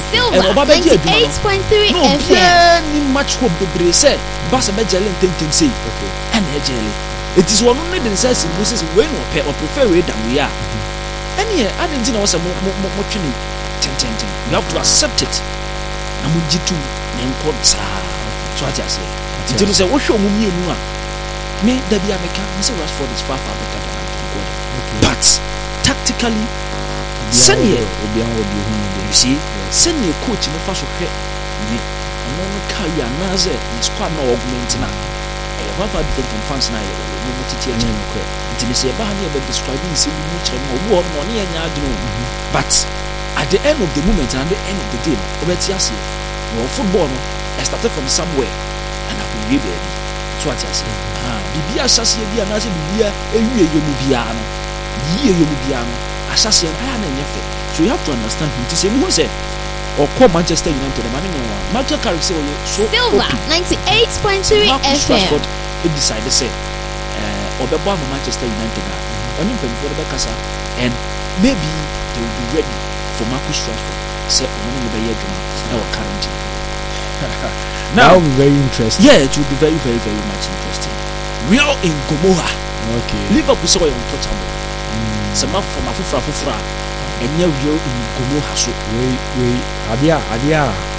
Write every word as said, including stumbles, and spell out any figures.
Silver ninety-eight point three F M. Ni match hope bebre say Barca be jele tentem say. Okay. And e jele. It is one only the sense in Moses when we pay or prefer we than we are. And here I didn't know was a mo mo mo twini ten ten ten. You have to accept it. Na mo jitu na enko sa. So what you say? It is say wo hwe mo mienu a. Me da bia meka say Rashford is far far better than God. Okay. But tactically senior you see senior coach no fa so hwe ni ono no carry anaze ni squad na augment na e fa fa different fans na no mo titi eche no kre ntimi se ba na e be describe ni se mu kire no obu no ne nya adwene but at the end of the moment and the end of the day obeti ase no football no I started from somewhere and I could be baby so what I say ah bibia asase bia na se bibia ewie yemu bia no yie yemu bia no asase na na nyefe. So you have to understand him to say who say or call Manchester United the man no one Michael Carrick say so Silver ninety-eight point three F M. He decided say uh obebo am Manchester United na oni mpempo be kasa and maybe they will be ready for Marcus Rashford say oni no be ye adwuma na o currently. Now that will be very interesting. Yeah, it will be very very very much interesting. Real in Gomorrah. Okay. Liverpool so untouchable. Sama from afufra afufra enya real in Gomorrah so we we adia adia